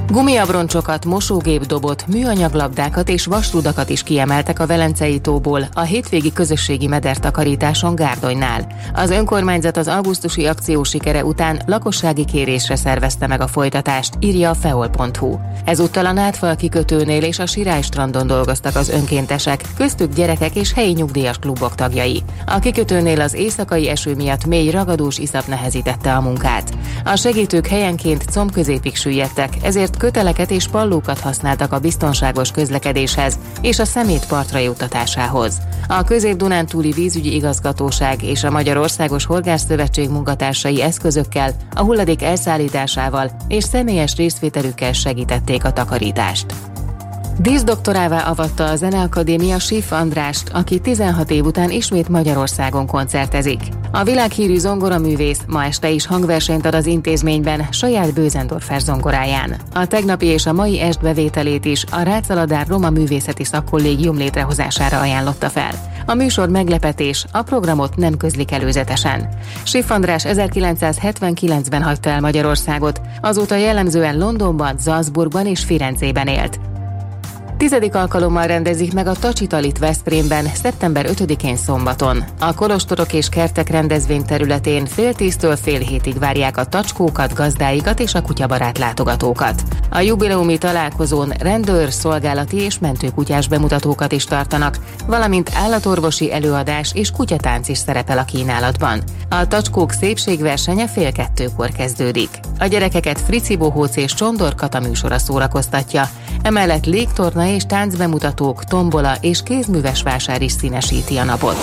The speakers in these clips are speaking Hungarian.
Gumiabroncsokat, mosógépdobot, műanyaglabdákat és vasrudakat is kiemeltek a Velencei tóból a hétvégi közösségi medertakarításon Gárdonynál. Az önkormányzat az augusztusi akció sikere után lakossági kérésre szervezte meg a folytatást, írja a feol.hu. Ezúttal a Nádfal kikötőnél és a Sirály strandon dolgoztak az önkéntesek, köztük gyerekek és helyi nyugdíjas klubok tagjai. A kikötőnél az éjszakai eső miatt mély ragadós iszap nehezítette a munkát. A segítők helyenként combközépig süllyedtek, ezért köteleket és pallókat használtak a biztonságos közlekedéshez és a szemét partra juttatásához. A Közép-Dunántúli Vízügyi Igazgatóság és a Magyarországos Horgászszövetség munkatársai eszközökkel, a hulladék elszállításával és személyes részvételükkel segítették a takarítást. Díszdoktorává avatta a Zeneakadémia Schiff Andrást, aki 16 év után ismét Magyarországon koncertezik. A világhírű zongoraművész ma este is hangversenyt ad az intézményben saját Bösendorfer zongoráján. A tegnapi és a mai est bevételét is a Rácz-Aladár Roma Művészeti Szakkollégium létrehozására ajánlotta fel. A műsor meglepetés, a programot nem közlik előzetesen. Schiff András 1979-ben hagyta el Magyarországot, azóta jellemzően Londonban, Salzburgban és Firenzében élt. 10. alkalommal rendezik meg a Tacsitalit Veszprémben szeptember 5-én szombaton. A kolostorok és kertek rendezvény területén fél 10-től fél hétig várják a tacskókat, gazdáikat és a kutyabarát látogatókat. A jubileumi találkozón rendőr, szolgálati és mentőkutyás bemutatókat is tartanak, valamint állatorvosi előadás és kutyatánc is szerepel a kínálatban. A tacskók szépségversenye fél 2-kor kezdődik. A gyerekeket Frici Bohóc és Csondor Kata műsora szórakoztatja, emellett légtorna és táncbemutatók, tombola és kézműves vásár is színesíti a napot.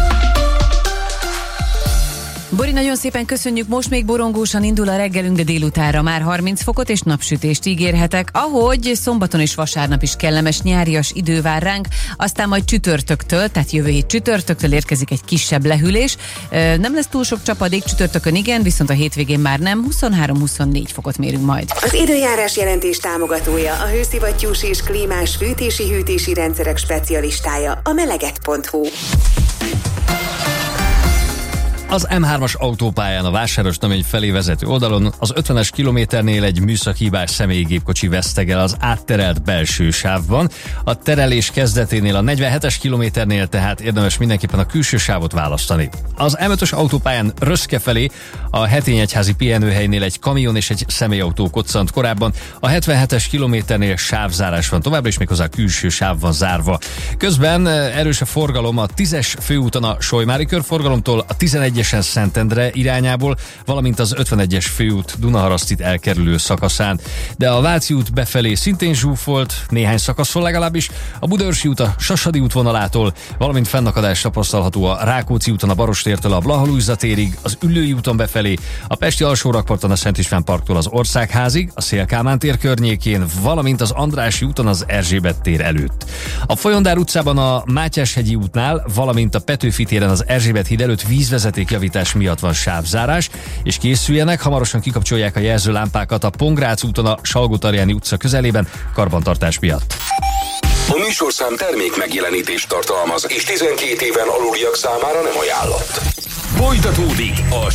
Bori, nagyon szépen köszönjük, most még borongósan indul a reggelünk, de délutánra már 30 fokot és napsütést ígérhetek, ahogy szombaton és vasárnap is kellemes nyárias idő vár ránk, aztán majd csütörtöktől, tehát jövő hét csütörtöktől érkezik egy kisebb lehűlés. Nem lesz túl sok csapadék, csütörtökön igen, viszont a hétvégén már nem, 23-24 fokot mérünk majd. Az időjárás jelentés támogatója, a hőszivattyús és klímás fűtési-hűtési rendszerek specialistája, a meleget.hu. Az M3-as autópályán a Vásáros-Namény felé vezető oldalon az 50-es kilométernél egy műszaki-hibás személygépkocsi vesztegel az átterelt belső sávban. A terelés kezdeténél a 47-es kilométernél tehát érdemes mindenképpen a külső sávot választani. Az M5-ös autópályán Röszke felé a Hetényegyházi pihenőhelynél egy kamion és egy személyautó koccant korábban. A 77-es kilométernél sávzárás van továbbra, és méghozzá a külső sáv van zárva. Közben erős a forgalom a 10-es főúton a Solymári körforgalomtól, a 11-esen Szentendre irányából, valamint az 51-es főút Dunaharasztit elkerülő szakaszán. De a Váci út befelé szintén zsúfolt, néhány szakaszon legalábbis, a Budaörsi út a Sasadi útvonalától, valamint fennakadás tapasztalható a Rákóczi úton a Barostértől a Blaha-Lujza térig, az Üllői úton befelé, a Pesti alsórakparton a Szent István parktól az Országházig, a Széll-Kálmán tér környékén, valamint az Andrássy úton az Erzsébet tér előtt. A Folyondár utcában a Mátyás-hegyi útnál, valamint a Petőfi téren az Erzsébet híd előtt vízvezetékjavítás miatt van sávzárás, és készüljenek, hamarosan kikapcsolják a jelzőlámpákat a Pongrác úton a Salgótarjáni utca közelében karbantartás miatt. A műsorszám termék megjelenítést tartalmaz, és 12 éven aluliak számára nem ajánlott. Folytatódik a